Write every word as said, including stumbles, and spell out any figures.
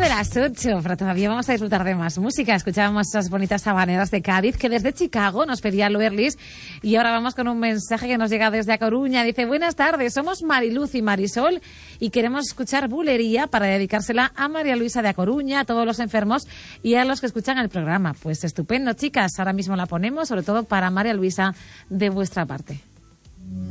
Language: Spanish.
de las ocho, pero todavía vamos a disfrutar de más música. Escuchábamos esas bonitas habaneras de Cádiz que desde Chicago nos pedía Luerlis. Y ahora vamos con un mensaje que nos llega desde A Coruña. Dice, buenas tardes, somos Mariluz y Marisol y queremos escuchar Bulería para dedicársela a María Luisa de A Coruña, a todos los enfermos y a los que escuchan el programa. Pues estupendo, chicas. Ahora mismo la ponemos, sobre todo para María Luisa, de vuestra parte.